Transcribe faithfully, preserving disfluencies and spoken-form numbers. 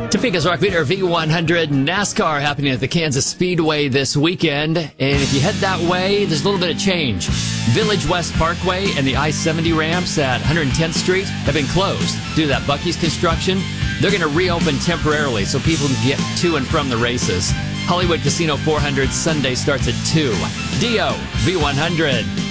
Topeka's Rock Leader V one hundred NASCAR happening at the Kansas Speedway this weekend. And if you head that way, there's a little bit of change. Village West Parkway and the I seventy ramps at one hundred tenth Street have been closed due to that Buc-ee's construction. They're going to reopen temporarily so people can get to and from the races. Hollywood Casino four hundred Sunday starts at two. Dio V one hundred.